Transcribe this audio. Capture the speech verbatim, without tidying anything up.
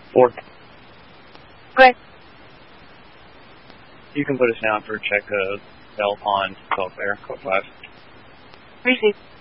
Four. Okay. You can put us down for check of Bell Pond, twelve there, code five. Received.